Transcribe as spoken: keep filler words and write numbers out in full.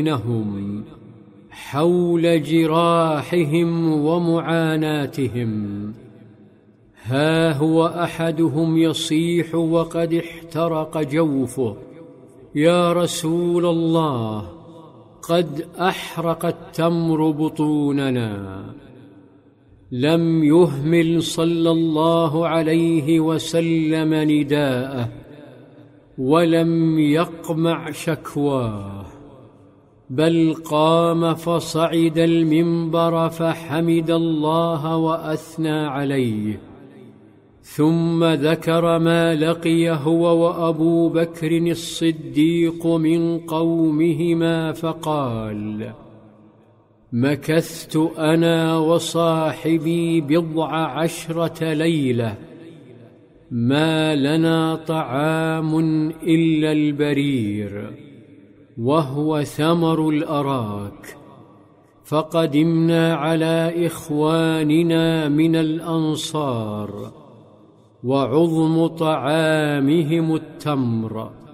بينهم حول جراحهم ومعاناتهم. ها هو أحدهم يصيح وقد احترق جوفه: يا رسول الله، قد أحرق التمر بطوننا. لم يهمل صلى الله عليه وسلم نداءه، ولم يقمع شكواه، بل قام فصعد المنبر فحمد الله وأثنى عليه، ثم ذكر ما لقي هو وأبو بكر الصديق من قومهما فقال: مكثت أنا وصاحبي بضع عشرة ليلة، ما لنا طعام إلا البرير وهو ثمر الأراك، فقدمنا على إخواننا من الأنصار وعظم طعامهم التمر،